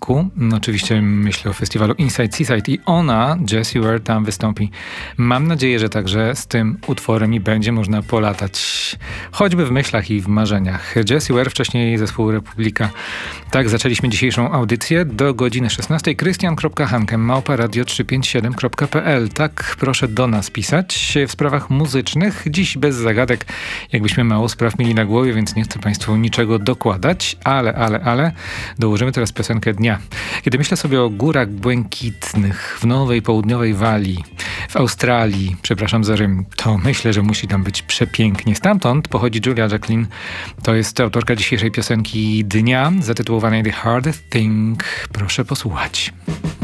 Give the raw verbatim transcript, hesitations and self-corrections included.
roku. Oczywiście myślę o festiwalu Inside Seaside i ona, Jessie Ware, tam wystąpi. Mam nadzieję, że także z tym utworem i będzie można polatać. Choćby w myślach i w marzeniach. Jessie Ware, wcześniej zespół Republika. Tak, zaczęliśmy dzisiejszą audycję do godziny szesnastej. Krystian kropka hanke małpa radio trzysta pięćdziesiąt siedem kropka p l. Tak, proszę do nas pisać w sprawach muzycznych. Dziś bez zagadek, jakbyśmy mało spraw mieli na głowie, więc nie chcę Państwu niczego dokładać, ale, ale, ale dołożymy teraz piosenkę dnia. Kiedy myślę sobie o górach błękitnych w Nowej Południowej Walii, w Australii, przepraszam za rym, to myślę, że musi tam być przepięknie. Stamtąd pochodzi Julia Jacqueline. To jest autorka dzisiejszej piosenki dnia, zatytułowanej The Hardest Thing. Proszę posłuchać.